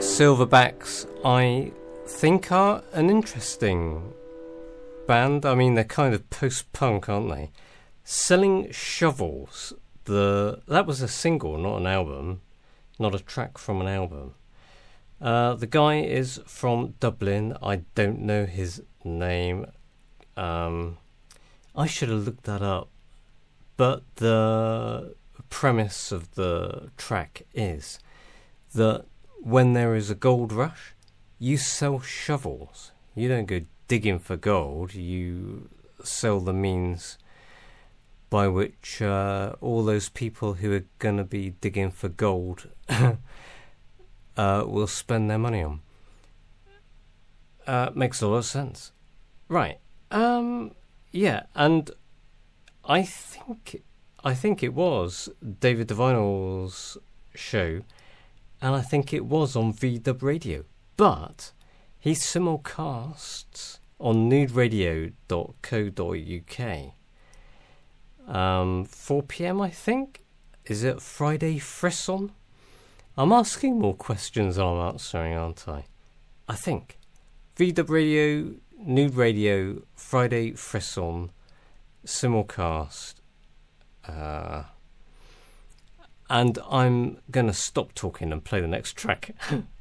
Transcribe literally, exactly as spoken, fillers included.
Silverbacks, I think, are an interesting band. I mean, they're kind of post-punk, aren't they? Selling Shovels. The that was a single, not an album, not a track from an album. Uh, the guy is from Dublin. I don't know his name. Um, I should have looked that up. But the premise of the track is that when there is a gold rush, you sell shovels. You don't go digging for gold. You sell the means by which uh, all those people who are going to be digging for gold uh, will spend their money on. Uh, makes a lot of sense. Right. Um, yeah, and I think I think it was David Divinal's show, and I think it was on V Dub Radio. But he simulcasts on nude radio dot co dot uk. Um, four p.m, I think? Is it Friday Frisson? I'm asking more questions than I'm answering, aren't I? I think. V Dub Radio, Nude Radio, Friday Frisson, simulcast. Uh, and I'm going to stop talking and play the next track.